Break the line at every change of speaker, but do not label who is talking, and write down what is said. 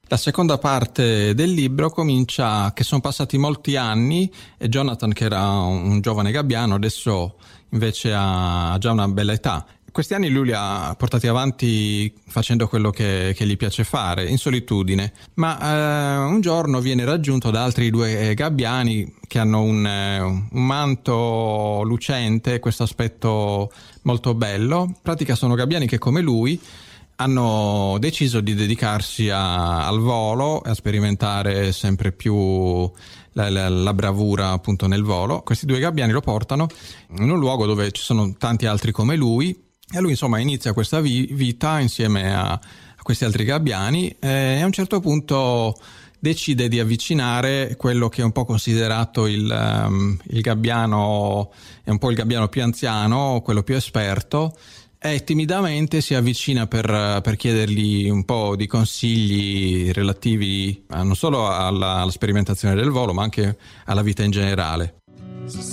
La seconda parte del libro comincia che sono passati molti anni e Jonathan, che era un giovane gabbiano, adesso invece ha già una bella età. Questi anni lui li ha portati avanti facendo quello che gli piace fare, in solitudine, ma un giorno viene raggiunto da altri due gabbiani che hanno un manto lucente, questo aspetto molto bello. In pratica sono gabbiani che, come lui, hanno deciso di dedicarsi al volo e a sperimentare sempre più la bravura appunto nel volo. Questi due gabbiani lo portano in un luogo dove ci sono tanti altri come lui, e lui insomma inizia questa vita insieme a questi altri gabbiani e a un certo punto decide di avvicinare quello che è un po' considerato il gabbiano, è un po' il gabbiano più anziano, quello più esperto, e timidamente si avvicina per chiedergli un po' di consigli relativi non solo alla sperimentazione del volo, ma anche alla vita in generale.